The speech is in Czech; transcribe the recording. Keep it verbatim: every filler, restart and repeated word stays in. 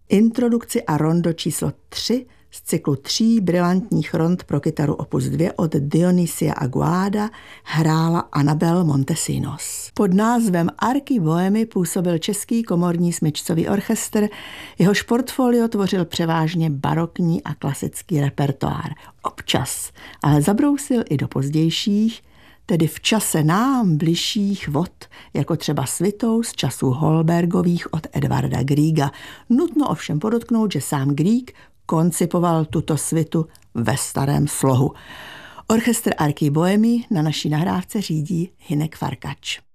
introdukci a rondo číslo tři z cyklu tří brilantních rond pro kytaru opus dva od Dionisia Aguada hrála Anabel Montesinos. Pod názvem Arky Bohemy působil Český komorní smyčcový orchestr, jehož portfolio tvořil převážně barokní a klasický repertoár. Občas, ale zabrousil i do pozdějších, tedy v čase nám bližších vod, jako třeba svitou z časů Holbergových od Edvarda Grieга. Nutno ovšem podotknout, že sám Grieg koncipoval tuto svitu ve starém slohu. Orchestr Arky Bohemy na naší nahrávce řídí Hynek Farkač.